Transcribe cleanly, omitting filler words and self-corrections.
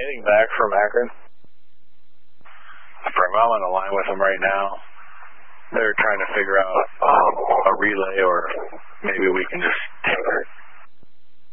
Getting back from Akron. I'm on the line with them right now. They're trying to figure out a relay, or maybe we can just